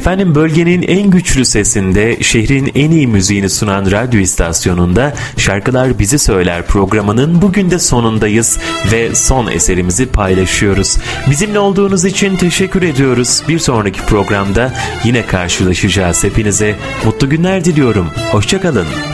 Efendim, bölgenin en güçlü sesinde şehrin en iyi müziğini sunan radyo istasyonunda Şarkılar Bizi Söyler programının bugün de sonundayız ve son eserimizi paylaşıyoruz. Bizimle olduğunuz için teşekkür ediyoruz. Bir sonraki programda yine karşılaşacağız. Hepinize mutlu günler diliyorum. Hoşça kalın.